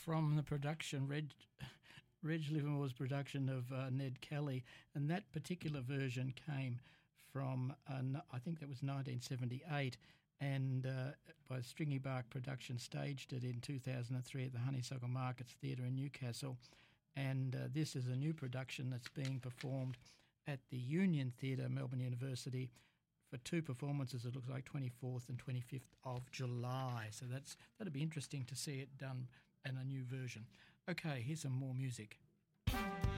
from the production, Reg Livermore's production of Ned Kelly, and that particular version came from, I think that was 1978, and by Stringy Bark Production staged it in 2003 at the Honeysuckle Markets Theatre in Newcastle. And this is a new production that's being performed at the Union Theatre, Melbourne University, for two performances, it looks like 24th and 25th of July. So that'll be interesting to see it done in a new version. Okay, here's some more music.